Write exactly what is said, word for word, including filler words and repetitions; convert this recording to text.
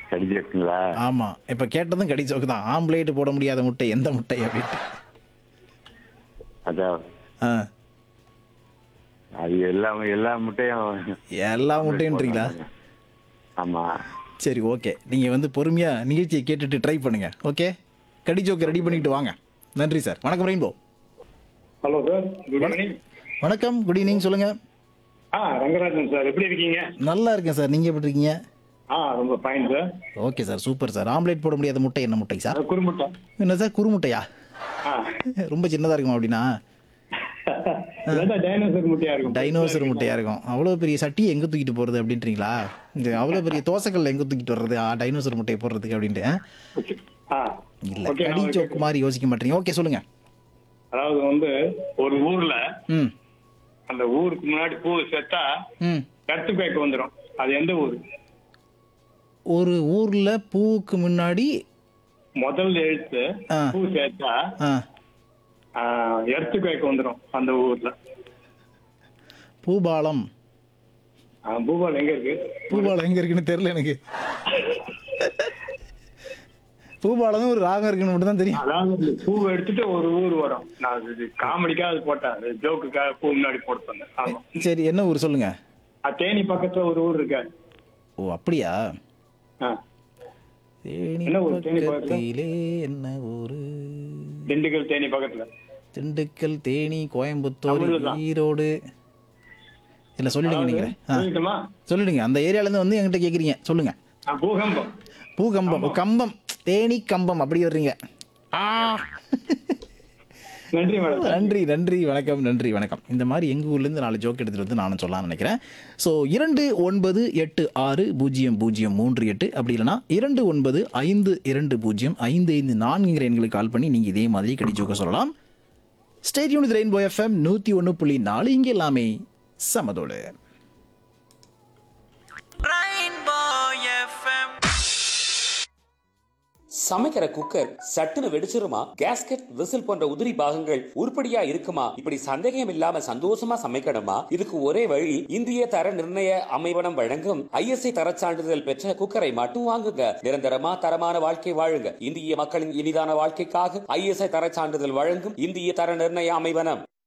கடிச்சிருக்குங்களா? ஆமா. இப்ப கேட்டதும் கடி ஜோக்கு தான். ஆம்லேட் போட முடியாத முட்டை எந்த முட்டை அப்படின்ட்டு. அதான் ஆ. அது எல்லாம் எல்லா முட்டையும் எல்லா ஆம்லெட் முட்டைன்றீங்களா? போடுறாங்க. ஆமா. சரி, ஓகே. நீங்க வந்து பொறுமையா நிகழ்ச்சியை கேட்டுட்டு ட்ரை பண்ணுங்க. ஓகே. கடி ஜோக்கு ரெடி பண்ணிட்டு வாங்க. நன்றி சார். வணக்கம் rainbow. Hello sir, good evening. வணக்கம், குட் ஈவினிங். சொல்லுங்க. ஆ ரங்கராஜன் சார், எப்படி இருக்கீங்க? நல்லா இருக்கேன் சார். நீங்க எப்படி இருக்கீங்க? ஆ ரொம்ப fine sir. Okay sir, super sir. Omelette போட முடியாத முட்டை என்ன முட்டை சார்? அது குறுமுட்டை. என்ன சார், குறுமுட்டையா? ஆ ரொம்ப சின்னதா இருக்குமா அப்படின்னா? இல்லாட்டா டைனோசர் முட்டையா இருக்கும். டைனோசர் முட்டையா இருக்கும். அவ்வளோ பெரிய சட்டியை எங்கே தூக்கிட்டு போகிறது அப்படின்றீங்களா? இந்த அவ்வளோ பெரிய தோசைக்கல்ல எங்கே தூக்கிட்டு வர்றது ஆ, டைனோசர் முட்டையை போடுறதுக்கு அப்படின்ட்டு? ஆ இல்லை, ஓகே. கடி ஜோக்கு மாதிரி யோசிக்க மாட்டீங்க. ஓகே, சொல்லுங்க. அதாவது வந்து ஒரு ஊர்ல ம் அந்த ஊருக்கு முன்னாடி பூ செத்தா ம் கருத்து பேக்கு வந்துடும். அது எந்த ஊர்? ஒரு ஊரில் பூவுக்கு முன்னாடி முதல் எழுத்து ஆ. பூ சேர்த்தா ஆ எர்த்து பேக்கு வந்துடும் அந்த ஊர்ல. பூபாலம். ஆ, பூபால் எங்க இருக்கு? பூபாலம் எங்கே இருக்குன்னு தெரியல எனக்கு. பூபாலம் ஒரு ராகம் இருக்குன்னு மட்டும் தான் தெரியும். அதாவது இந்த பூவை எடுத்துட்டு ஒரு ஊர் வரும். நான் இது காமெடிக்காக அது போட்டேன், ஜோக்குக்காக பூ முன்னாடி போட்டு வந்தேன். ஆமா. சரி, என்ன ஊர் சொல்லுங்க. ஆ, தேனி பக்கத்துல ஒரு ஊர் இருக்கு. ஓ, அப்படியா? ஆ, தேனி என்ன ஊர்? தேனி பக்கத்துல? பக்கத்திலே என்ன ஊரு? திண்டுக்கல் தேனி பக்கத்துல. திண்டுக்கல், தேனி, கோயம்புத்தூர், தமிழ்தான். ஈரோடு. இல்லை, சொல்லிடுங்க அதாவது, நீங்கள். ஆ சொல்லிட்டுமா? சொல்லிடுங்க. அந்த ஏரியாலேருந்து வந்து என்கிட்ட கேட்குறீங்க. சொல்லுங்க. ஆ, பூகம்பம். பூகம்பம். ஓ, கம்பம். தேனி கம்பம் அப்படி வர்றீங்க. ஆ நன்றி மேடம். நன்றி நன்றி வணக்கம். நன்றி வணக்கம். இந்த மாதிரி எங்கள் ஊர்லேருந்து நாலு ஜோக் எடுத்துகிட்டு வந்து நானும் சொல்லலாம்னு நினைக்கிறேன். ஸோ இரண்டு ஒன்பது எட்டு ஆறு பூஜ்ஜியம் பூஜ்ஜியம் மூன்று எட்டு அப்படி இல்லைனா இரண்டு ஒன்பது ஐந்து இரண்டு பூஜ்ஜியம் ஐந்து ஐந்து நான்குங்கிற எண்களுக்கு கால் பண்ணி நீங்கள் இதே மாதிரி கடி ஜோக்க சொல்லலாம். ஸ்டேடியம் வித் ரெயின்போ எஃப்எம் நூற்றி ஒன்று புள்ளி நாலு இங்கே எல்லாமே சமதோடு. சமைக்கிற குக்கர் சட்டுன்னு வெடிச்சிருமா? கேஸ்கெட், விசில் போன்ற உதிரி பாகங்கள் உருப்படியா இருக்குமா? இப்படி சந்தேகம் இல்லாம சந்தோஷமா சமைக்கணுமா? இதுக்கு ஒரே வழி, இந்திய தர நிர்ணய அமைவனம் வழங்கும் ஐஎஸ்ஐ தரச் சான்றிதழ் பெற்ற குக்கரை மட்டும் வாங்குங்க. நிரந்தரமா தரமான வாழ்க்கை வாழுங்க. இந்திய மக்களின் இனிதான வாழ்க்கைக்காக ஐஎஸ்ஐ தரச் சான்றிதழ் வழங்கும் இந்திய தர நிர்ணய அமைவனம்.